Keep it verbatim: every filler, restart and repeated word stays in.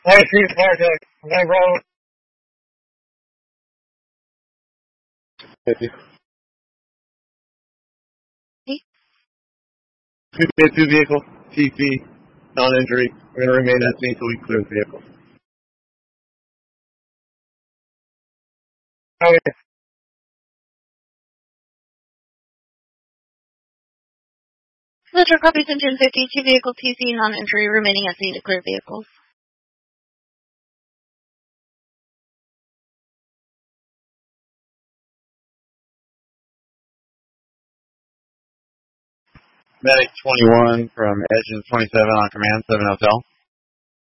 I see the fire tag. Okay, bro. fifty. two day two vehicle, T C, non-injury. We're going to remain at scene until we clear the vehicle. Okay. Metro copies engine fifty, two vehicle T C, non-injury, remaining at scene to clear vehicles. Medic twenty-one from Engine twenty-seven on command, seven hotel.